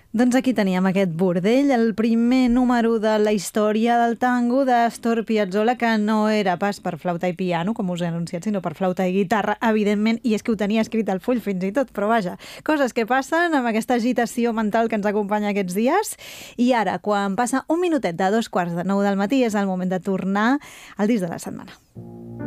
Doncs aquí teníem aquest bordell, el primer número de la història del tango d'Astor Piazzolla, que no era pas per flauta i piano, com us he anunciat, sinó per flauta i guitarra, evidentment, i és que ho tenia escrit al full fins i tot, però vaja, coses que passen amb aquesta agitació mental que ens acompanya aquests dies. I ara, quan passa un minutet de 2:15 del matí, és el moment de tornar al disc de la setmana.